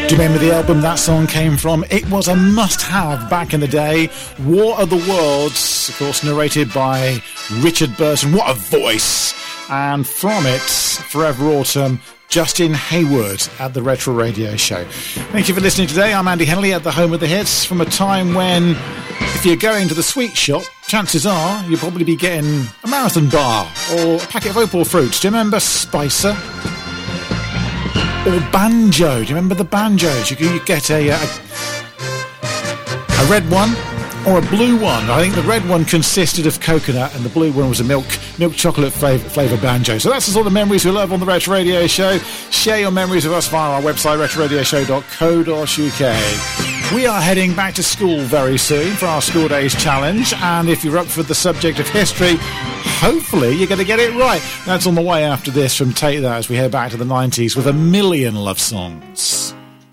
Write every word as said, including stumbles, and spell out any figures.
Do you remember the album that song came from? It was a must-have back in the day. War of the Worlds, of course, narrated by Richard Burton. What a voice! And from it, Forever Autumn, Justin Hayward at the Retro Radio Show. Thank you for listening today. I'm Andy Henley at the Home of the Hits, from a time when, if you're going to the sweet shop, chances are you'll probably be getting a marathon bar or a packet of opal fruits. Do you remember Spicer? Or banjo. Do you remember the banjos? You could get a, a, a red one or a blue one. I think the red one consisted of coconut and the blue one was a milk milk chocolate flavour, flavour banjo. So that's the sort of memories we love on the Retro Radio Show. Share your memories with us via our website, retro radio show dot co dot u k. We are heading back to school very soon for our School Days Challenge, and if you're up for the subject of history, hopefully you're going to get it right. That's on the way after this from Take That as we head back to the nineties with a million love songs.